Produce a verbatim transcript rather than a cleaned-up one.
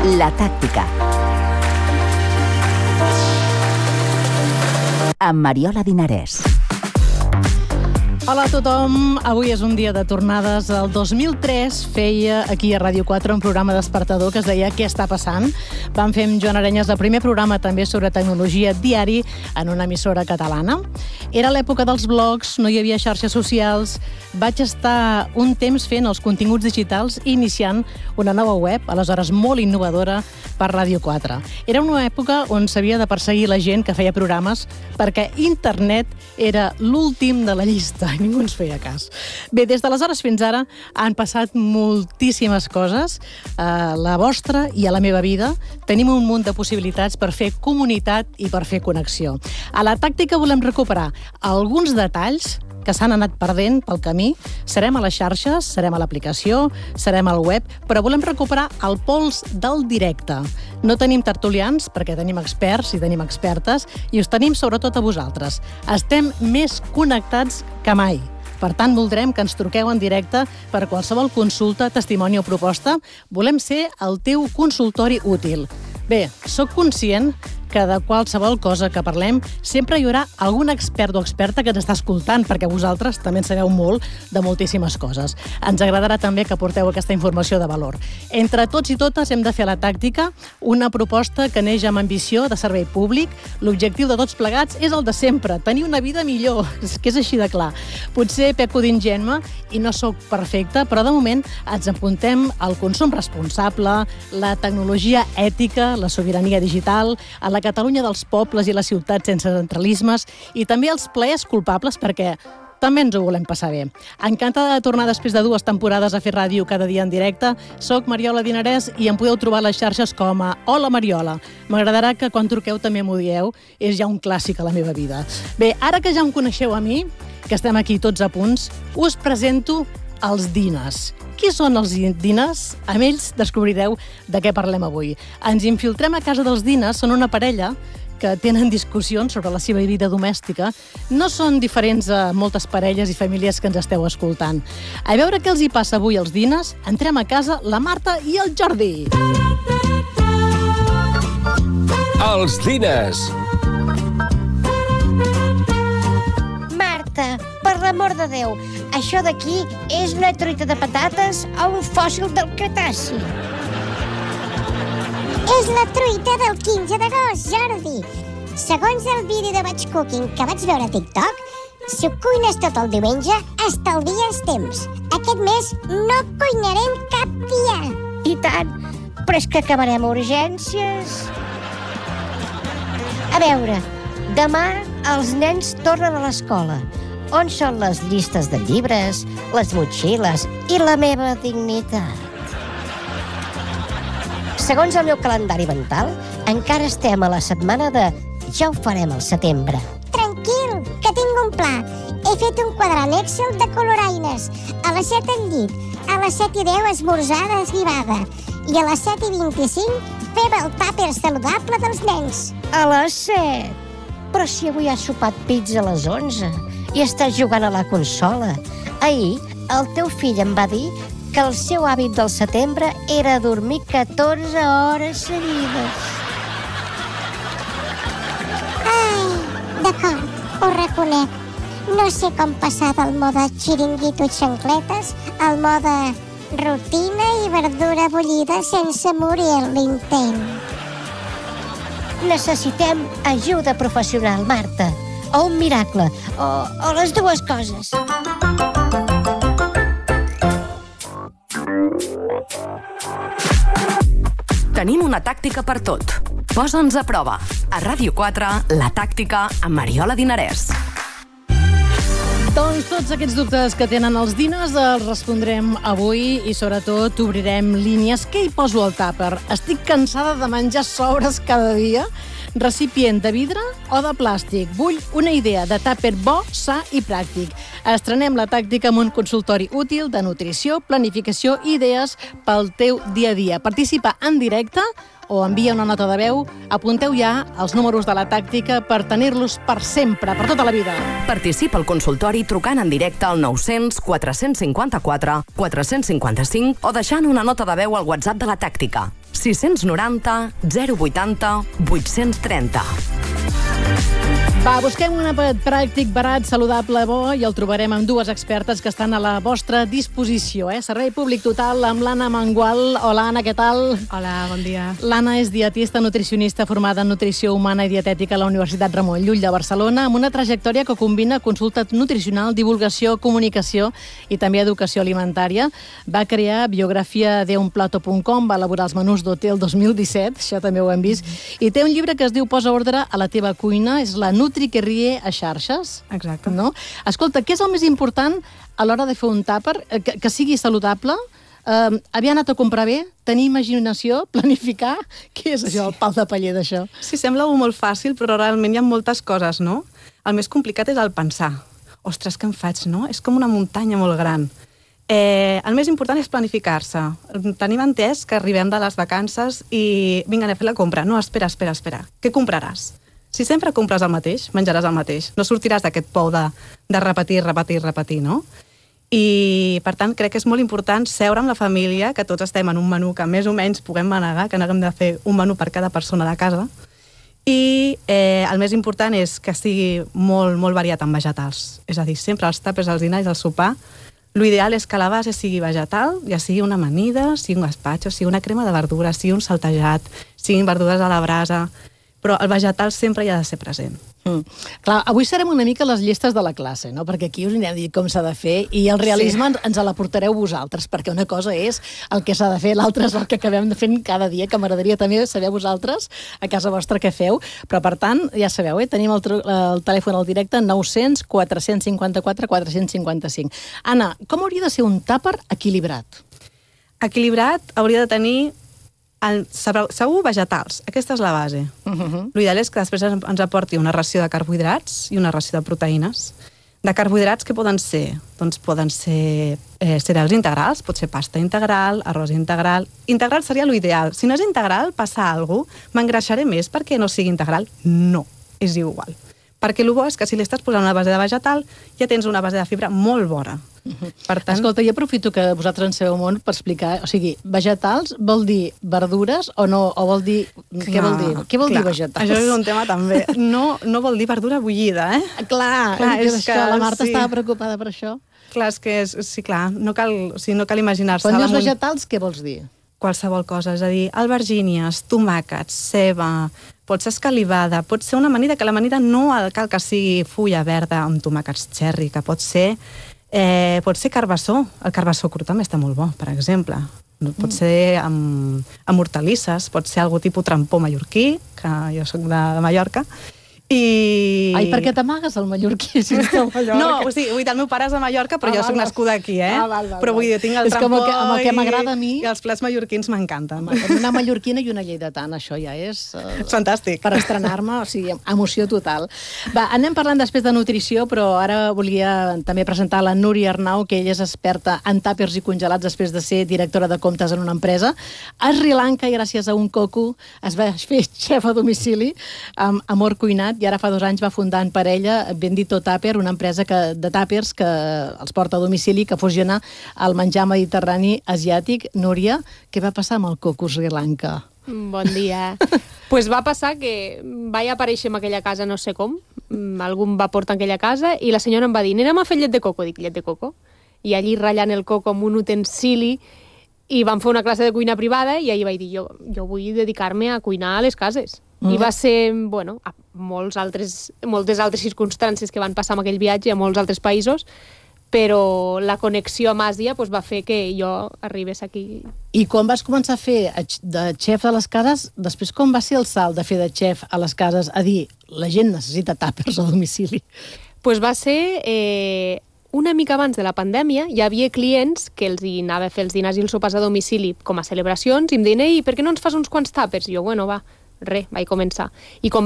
La Tàctica. Amb Mariola Dinarès. Hola a tothom, avui és un dia de tornades. El dos mil tres feia aquí a Ràdio quatre un programa despertador que es deia Què està passant? Vam fer amb Joan Arenyes el primer programa també sobre tecnologia diari en una emissora catalana. Era l'època dels blogs, no hi havia xarxes socials. Vaig estar un temps fent els continguts digitals i iniciant una nova web, aleshores molt innovadora, per Ràdio quatre. Era una època on s'havia de perseguir la gent que feia programes perquè internet era l'últim de la llista i ningú ens feia cas. Bé, des d'aleshores fins ara han passat moltíssimes coses a la vostra i a la meva vida. Tenim un munt de possibilitats per fer comunitat i per fer connexió. A La Tàctica volem recuperar alguns detalls que s'han anat perdent pel camí. Serem a les xarxes, serem a l'aplicació, serem al web, però volem recuperar el pols del directe. No tenim tertulians, perquè tenim experts i tenim expertes, i us tenim sobretot a vosaltres. Estem més connectats que mai. Per tant, voldrem que ens truqueu en directe per qualsevol consulta, testimoni o proposta. Volem ser el teu consultori útil. Bé, sóc conscient que de qualsevol cosa que parlem sempre hi haurà algun expert o experta que ens està escoltant, perquè vosaltres també en sabeu molt de moltíssimes coses. Ens agradarà també que porteu aquesta informació de valor. Entre tots i totes hem de fer a La Tàctica una proposta que neix amb ambició de servei públic. L'objectiu de tots plegats és el de sempre, tenir una vida millor, és que és així de clar. Potser peco d'ingènua i no sóc perfecta, però de moment ens apuntem al consum responsable, la tecnologia ètica, la sobirania digital, a la Catalunya dels pobles i les ciutats sense centralismes i també els plaers culpables perquè també ens ho volem passar bé. Encantada de tornar després de dues temporades a fer ràdio cada dia en directe. Soc Mariola Dinarès i em podeu trobar a les xarxes com a Hola Mariola. M'agradarà que quan truqueu també m'ho dieu. És ja un clàssic a la meva vida. Bé, ara que ja em coneixeu a mi, que estem aquí tots a punts, us presento els Dines. Qui són els Dines? Amb ells descobrireu de què parlem avui. Ens infiltrem a casa dels Dines, són una parella que tenen discussions sobre la seva vida domèstica. No són diferents a moltes parelles i famílies que ens esteu escoltant. A veure què els hi passa avui als Dines, entrem a casa la Marta i el Jordi. Els Dines. Marta, per l'amor de Déu, això d'aquí és una truita de patates o un fòssil del Cretaci? És la truita del quinze d'agost, Jordi. Segons el vídeo de Batch Cooking que vaig veure a TikTok, si ho cuines tot el diumenge, estalvies temps. Aquest mes no cuinarem cap dia. I tant, però és que acabarem a urgències. A veure, demà els nens tornen a l'escola. On són les llistes de llibres, les motxilles i la meva dignitat? Segons el meu calendari mental, encara estem a la setmana de ja ho farem al setembre. Tranquil, que tinc un pla. He fet un quadrant Excel de coloraines. A les set al llit, a les set i deu esmorzada esguivada i a les set i vint-i-cinc fem el tàper saludable dels nens. A les set? Però si avui has sopat pizza a les onze i estàs jugant a la consola. Ahir, el teu fill em va dir que el seu hàbit del setembre era dormir catorze hores seguides. Ai, d'acord, ho reconec. No sé com passar del mode xiringuito i xancletes al mode rutina i verdura bullida sense morir en l'intent. Necessitem ajuda professional, Marta. O un miracle, o, o les dues coses. Tenim una tàctica per tot. Posa'ns a prova. A Ràdio quatre, La Tàctica, amb Mariola Dinarès. Doncs tots aquests dubtes que tenen els Dines els respondrem avui i sobretot obrirem línies. Què hi poso al tàper? Estic cansada de menjar sobres cada dia? Recipient de vidre o de plàstic? Vull una idea de tàper bo, sa i pràctic. Estrenem La Tàctica amb un consultori útil de nutrició, planificació i idees pel teu dia a dia. Participa en directe o envia una nota de veu. Apunteu ja els números de La Tàctica per tenir-los per sempre, per tota la vida. Participa al consultori trucant en directe al nou-cents quatre-cents cinquanta-quatre quatre-cents cinquanta-cinc o deixant una nota de veu al WhatsApp de La Tàctica. sis nou zero zero vuitanta vuit-cents trenta. Va, busquem un àpat pràctic, barat, saludable, bo, i el trobarem amb dues expertes que estan a la vostra disposició. Eh? Servei públic total amb l'Anna Mangual. Hola, Anna, què tal? Hola, bon dia. L'Anna és dietista nutricionista formada en nutrició humana i dietètica a la Universitat Ramon Llull de Barcelona, amb una trajectòria que combina consulta nutricional, divulgació, comunicació i també educació alimentària. Va crear biografia de un plato punt com, va elaborar els menús d'hotel dos mil disset, això també ho hem vist, i té un llibre que es diu Posa ordre a la teva cuina, és la Nutri que rie a xarxes. Exacte. No? Escolta, què és el més important a l'hora de fer un tàper? Que, que sigui saludable? Uh, havia anat a comprar bé? Tenir imaginació? Planificar? Què és això, el pal de paller d'això? Sí, sembla molt fàcil, però realment hi ha moltes coses, no? El més complicat és el pensar. Ostres, què em faig, no? És com una muntanya molt gran. Eh, el més important és planificar-se. Tenim entès que arribem de les vacances i vinga, anem a fer la compra. No, espera, espera, espera. Què compraràs? Si sempre compres el mateix, menjaràs el mateix. No sortiràs d'aquest pou de, de repetir, repetir, repetir, no? I, per tant, crec que és molt important seure amb la família, que tots estem en un menú que més o menys puguem manegar, que n'haguem de fer un menú per cada persona de casa. I eh, el més important és que sigui molt, molt variat en vegetals. És a dir, sempre els tàpers, els dinars i el sopar, l'ideal és que la base sigui vegetal, ja sigui una amanida, sigui un gazpacho, sigui una crema de verdures, sigui un saltejat, siguin verdures a la brasa, però el vegetal sempre hi ha de ser present. Mm. Clar, avui serem una mica les llestes de la classe, no? Perquè aquí us anirem a dir com s'ha de fer i el realisme sí. ens l'aportareu vosaltres, perquè una cosa és el que s'ha de fer, l'altra és el que acabem de fer cada dia, que m'agradaria també saber vosaltres a casa vostra què feu, però per tant, ja sabeu, eh? Tenim el, el telèfon al directe nou zero zero, quatre cinc quatre, quatre cinc cinc. Anna, com hauria de ser un tàper equilibrat? Equilibrat hauria de tenir el, segur vegetals, aquesta és la base. Uh-huh. L'ideal és que després ens aporti una ració de carbohidrats i una ració de proteïnes. De carbohidrats, què poden ser? Doncs poden ser eh, cereals integrals, pot ser pasta integral, arròs integral. Integral seria l'ideal. Si no és integral, passa alguna cosa, m'engreixaré més perquè no sigui integral? No, és igual. Perquè el bo és que si li estàs posant una base de vegetal, ja tens una base de fibra molt bona. Per tant... Escolta, jo aprofito que vosaltres en sabeu molt per explicar, o sigui, vegetals vol dir verdures o no? O vol dir... Clar, què vol dir? Què vol clar, dir vegetals? Això és un tema també. No, no vol dir verdura bullida, eh? Clar, clar és, és que, que la Marta sí. estava preocupada per això. Clar, és que és, sí, clar, no cal, o sigui, no cal imaginar-se... Quan dius vegetals, què vols dir? Qualsevol cosa, és a dir, albergínies, tomàquets, ceba, pot ser escalivada, pot ser una amanida, que l'amanida no cal que sigui fulla verda amb tomàquets cherry, que pot ser, eh, pot ser carbassó. El carbassó cru també està molt bo, per exemple. Pot ser amb, amb hortalisses, pot ser algun tipus trampó mallorquí, que jo soc de, de Mallorca, i... Ai, per què t'amagues el mallorquí? Si ets de Mallorca? No, o sigui, vull dir, el meu pare és de Mallorca, però ah, jo val, soc nascuda aquí, eh? Ah, val, val, però vull dir, tinc el és trampó com el que, amb el que m'agrada a mi... i els plats mallorquins m'encanten. Una mallorquina i una lleidatana, això ja és... Uh, fantàstic. Per estrenar-me, o sigui, emoció total. Va, anem parlant després de nutrició, però ara volia també presentar la Núria Arnau, que ella és experta en tàpers i congelats després de ser directora de comptes en una empresa. A Sri Lanka, i gràcies a un coco, es va fer xef a domicili, amb amor cuinat, i ara fa dos anys va fundar en parella Bendito Tàper, una empresa que, de tàpers que els porta a domicili, que fusiona el menjar mediterrani asiàtic. Núria, què va passar amb el coco Sri Lanka? Bon dia. Pues va passar que vaig aparèixer en aquella casa no sé com, algú em va portar a aquella casa i la senyora em va dir, anem a fer llet de coco. Dic, llet de coco? I allí ratllant el coco amb un utensili i vam fer una classe de cuina privada i allí vaig dir, jo, jo vull dedicar-me a cuinar a les cases. Mm. I va ser, bueno, a molts altres, moltes altres circumstàncies que van passar en aquell viatge a molts altres països, però la connexió amb Àsia pues, va fer que jo arribés aquí. I quan vas començar a fer de xef a les cases, després com va ser el salt de fer de xef a les cases a dir, la gent necessita tàpers a domicili? Pues va ser... Eh, una mica abans de la pandèmia hi havia clients que els hi anava a fer els dinars i els sopars a domicili com a celebracions i em deien, ei, per què no ens fas uns quants tàpers? I jo, bueno, va, res, vaig començar. I com